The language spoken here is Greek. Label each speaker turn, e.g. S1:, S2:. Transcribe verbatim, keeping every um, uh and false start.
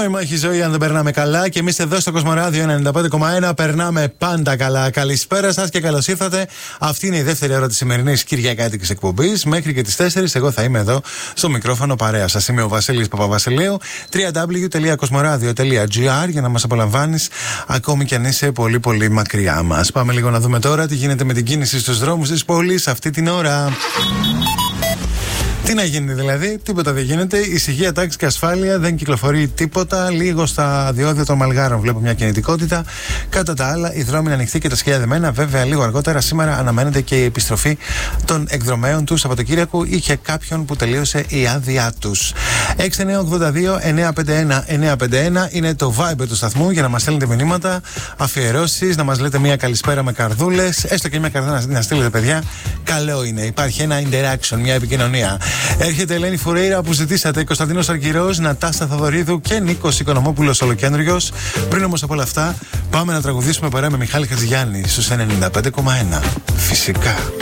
S1: νόημα έχει η ζωή αν δεν περνάμε καλά. Και εμείς εδώ στο Κοσμοράδιο ενενήντα πέντε κόμμα ένα περνάμε πάντα καλά. Καλησπέρα σας και καλώς ήρθατε. Αυτή είναι η δεύτερη ώρα της σημερινής κυριακάτικης εκπομπής. Μέχρι και τις τέσσερις εγώ θα είμαι εδώ στο μικρόφωνο παρέα σας. Είμαι ο Βασίλης Παπαβασιλείου. double-u double-u double-u τελεία κοσμοράδιο τελεία τζι άρ για να μας απολαμβάνεις ακόμη κι αν είσαι πολύ πολύ μακριά μας. Πάμε λίγο να δούμε τώρα τι γίνεται με την κίνηση στους δρόμους της πόλης αυτή την ώρα. Τι να γίνει δηλαδή, τίποτα δεν γίνεται. Ησυχία, τάξη και ασφάλεια, δεν κυκλοφορεί τίποτα. Λίγο στα διόδια των Μαλγάρων βλέπω μια κινητικότητα. Κατά τα άλλα, οι δρόμοι είναι ανοιχτοί και τα σκυλιά δεμένα. Βέβαια, λίγο αργότερα σήμερα αναμένεται και η επιστροφή των εκδρομέων του Σαββατοκύριακου ή και κάποιον που τελείωσε η άδειά του. έξι εννιά οκτώ δύο εννιά πέντε ένα εννιά πέντε ένα είναι το Viber του σταθμού για να μας στέλνετε μηνύματα, αφιερώσεις, να μας λέτε μια καλησπέρα με καρδούλες, έστω και μια καρδούλα να στείλετε, παιδιά. Καλό είναι, υπάρχει ένα interaction, μια επικοινωνία. Έρχεται η Ελένη Φουρέιρα που ζητήσατε, Κωνσταντίνος Αργυρός, Νατάσα Θοδωρίδου και Νίκος Οικονομόπουλος Ολοκέντριος. Πριν όμως από όλα αυτά, πάμε να τραγουδήσουμε παρέα με Μιχάλη Χατζηγιάννη στους ενενήντα πέντε κόμμα ένα. Φυσικά.